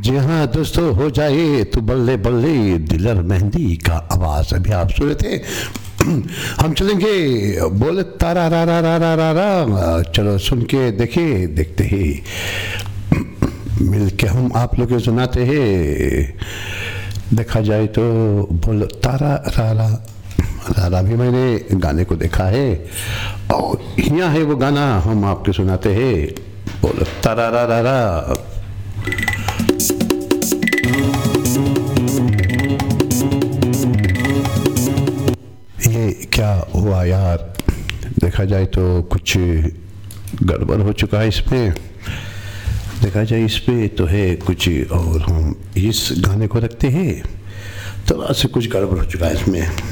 जी हाँ दोस्तों, हो जाए तो बल्ले बल्ले दिलर मेहंदी का आवाज अभी आप सुन रहे थे। हम चलेंगे बोले तारा रा रा रा रा रा रा। चलो सुन के देखिए, देखते ही मिल के हम आप लोग सुनाते हैं। देखा जाए तो बोलो तारा रा रा रा रा भी मैंने गाने को देखा है और यहाँ है वो गाना हम आपके सुनाते हैं। बोलो तारा रा रा रा। ये क्या हुआ यार, देखा जाए तो कुछ गड़बड़ हो चुका है इसमें। देखा जाए इस पे तो है कुछ और हम इस गाने को रखते हैं, थोड़ा सा कुछ गड़बड़ हो चुका है इसमें।